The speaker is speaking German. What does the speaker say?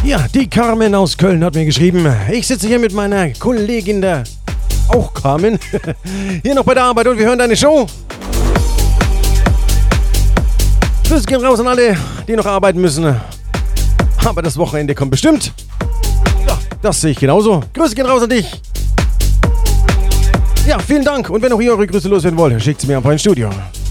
Ja, die Carmen aus Köln hat mir geschrieben, ich sitze hier mit meiner Kollegin, der auch Carmen, hier noch bei der Arbeit und wir hören deine Show. Grüße gehen raus an alle, die noch arbeiten müssen. Aber das Wochenende kommt bestimmt. Ja, das sehe ich genauso. Grüße gehen raus an dich. Ja, vielen Dank. Und wenn auch ihr eure Grüße loswerden wollt, schickt sie mir einfach ins Studio.